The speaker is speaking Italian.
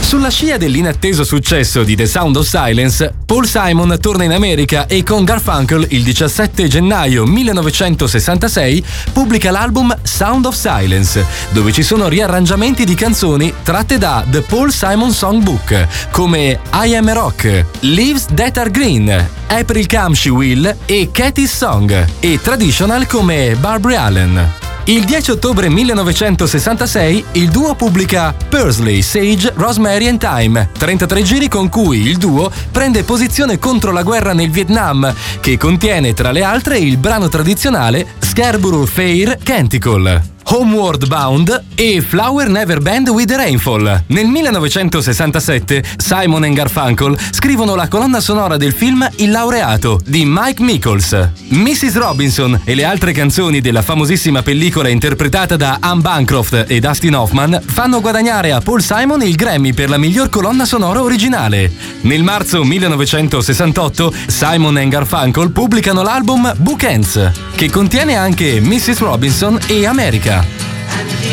Sulla scia dell'inatteso successo di The Sound of Silence, Paul Simon torna in America e con Garfunkel il 17 gennaio 1966 pubblica l'album Sound of Silence, dove ci sono riarrangiamenti di canzoni tratte da The Paul Simon Songbook, come I Am a Rock, Leaves That Are Green, April Come She Will e Katie's Song, e traditional come Barbary Allen. Il 10 ottobre 1966 il duo pubblica Pursley, Sage, Rosemary and Thyme, 33 giri con cui il duo prende posizione contro la guerra nel Vietnam, che contiene tra le altre il brano tradizionale Scarborough Fair Canticle, Homeward Bound e Flower Never Bend with the Rainfall. Nel 1967 Simon e Garfunkel scrivono la colonna sonora del film Il laureato di Mike Nichols. Mrs. Robinson e le altre canzoni della famosissima pellicola interpretata da Anne Bancroft e Dustin Hoffman fanno guadagnare a Paul Simon il Grammy per la miglior colonna sonora originale. Nel marzo 1968 Simon e Garfunkel pubblicano l'album Bookends, che contiene anche Mrs. Robinson e America.